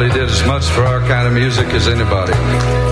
probably did as much for our kind of music as anybody.